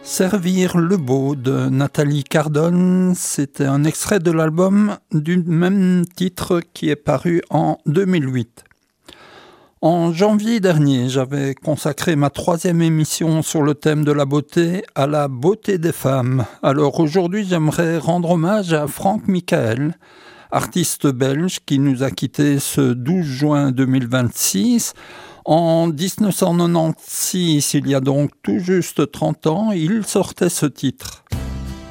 Servir le beau de Nathalie Cardone, c'était un extrait de l'album du même titre qui est paru en 2008. En janvier dernier, j'avais consacré ma 3e émission sur le thème de la beauté à la beauté des femmes. Alors aujourd'hui, j'aimerais rendre hommage à Franck Michael, artiste belge qui nous a quittés ce 12 juin 2026. En 1996, il y a donc tout juste 30 ans, il sortait ce titre.